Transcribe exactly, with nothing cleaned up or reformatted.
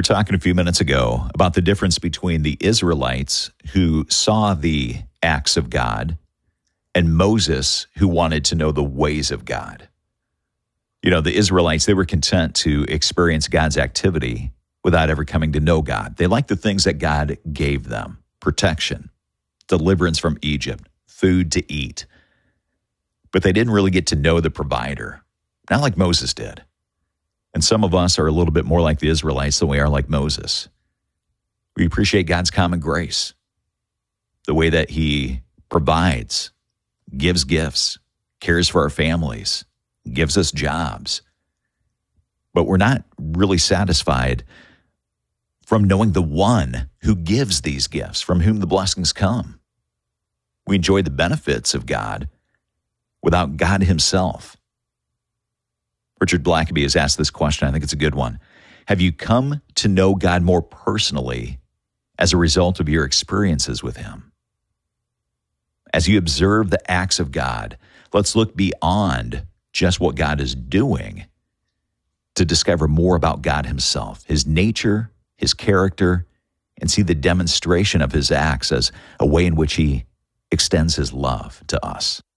were talking a few minutes ago about the difference between the Israelites who saw the acts of God and Moses who wanted to know the ways of God. You know, the Israelites, they were content to experience God's activity without ever coming to know God. They liked the things that God gave them: protection, deliverance from Egypt, food to eat. But they didn't really get to know the provider, not like Moses did. And some of us are a little bit more like the Israelites than we are like Moses. We appreciate God's common grace, the way that he provides, gives gifts, cares for our families, gives us jobs. But we're not really satisfied from knowing the one who gives these gifts, from whom the blessings come. We enjoy the benefits of God without God himself. Richard Blackaby has asked this question. I think it's a good one. Have you come to know God more personally as a result of your experiences with him? As you observe the acts of God, let's look beyond just what God is doing to discover more about God himself, his nature, his character, and see the demonstration of his acts as a way in which he extends his love to us.